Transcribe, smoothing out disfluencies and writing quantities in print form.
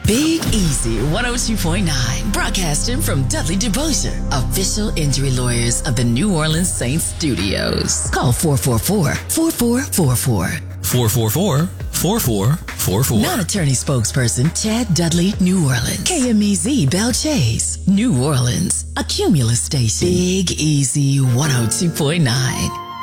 Big Easy 102.9, broadcasting from Dudley DeBosier, official injury lawyers of the New Orleans Saints Studios. Call 444-4444. 444-4444. Non-attorney spokesperson Chad Dudley, New Orleans. KMEZ Belle Chase, New Orleans. A Cumulus station. Big Easy 102.9.